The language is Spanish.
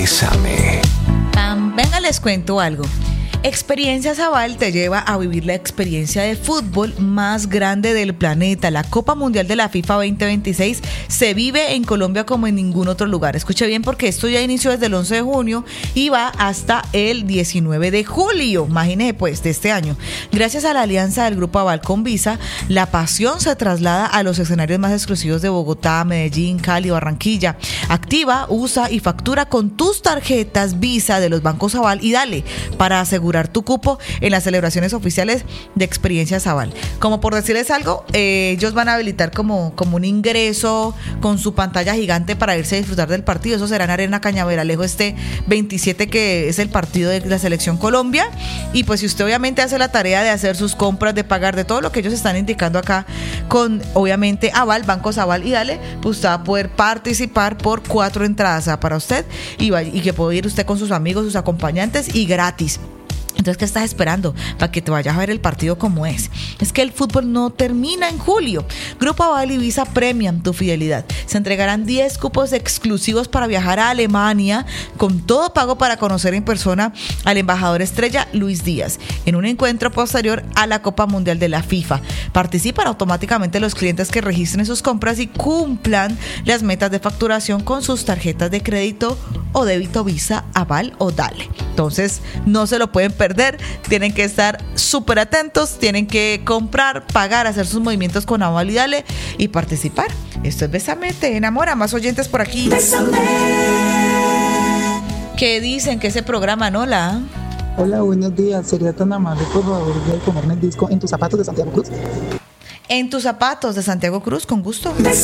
Bésame. Venga, les cuento algo. Experiencias Aval te lleva a vivir la experiencia de fútbol más grande del planeta. La Copa Mundial de la FIFA 2026 se vive en Colombia como en ningún otro lugar. Escuche bien, porque esto ya inició desde el 11 de junio y va hasta el 19 de julio. Imagínese pues, de este año. Gracias a la alianza del Grupo Aval con Visa, la pasión se traslada a los escenarios más exclusivos de Bogotá, Medellín, Cali, Barranquilla. Activa, usa y factura con tus tarjetas Visa de los bancos Aval y dale para asegurar tu cupo en las celebraciones oficiales de Experiencias Aval. Como por decirles algo, ellos van a habilitar como un ingreso con su pantalla gigante para irse a disfrutar del partido. Eso será en Arena Cañaveralejo este 27, que es el partido de la Selección Colombia. Y pues si usted obviamente hace la tarea de hacer sus compras, de pagar, de todo lo que ellos están indicando acá con obviamente Aval, Bancos Aval y dale, pues usted va a poder participar por 4 entradas para usted y que puede ir usted con sus amigos, sus acompañantes y gratis. Entonces, ¿qué estás esperando para que te vayas a ver el partido como es? Es que el fútbol no termina en julio. Grupo Aval y Visa premian tu fidelidad. Se entregarán 10 cupos exclusivos para viajar a Alemania, con todo pago, para conocer en persona al embajador estrella Luis Díaz, en un encuentro posterior a la Copa Mundial de la FIFA. Participan automáticamente los clientes que registren sus compras y cumplan las metas de facturación con sus tarjetas de crédito o débito Visa, Aval o Dale. Entonces, no se lo pueden perder, tienen que estar súper atentos, tienen que comprar, pagar, hacer sus movimientos con Aval y Dale y participar. Esto es Bésame, te enamora. Más oyentes por aquí. Bésame. ¿Qué dicen? Que ese programa, ¿no? Hola, buenos días. ¿Sería tan amable, por favor, de ponerme el disco En tus zapatos de Santiago Cruz? En tus zapatos de Santiago Cruz, con gusto.